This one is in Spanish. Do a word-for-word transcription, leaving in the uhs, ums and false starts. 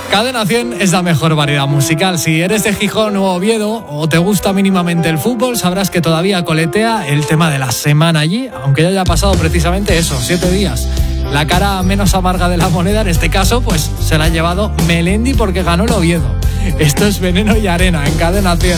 Cadena cien es la mejor variedad musical. Si eres de Gijón o Oviedo o te gusta mínimamente el fútbol, sabrás que todavía coletea el tema de la semana allí, aunque ya haya pasado precisamente eso, siete días. La cara menos amarga de la moneda, en este caso, pues se la ha llevado Melendi porque ganó el Oviedo. Esto es Veneno y Arena en Cadena cien.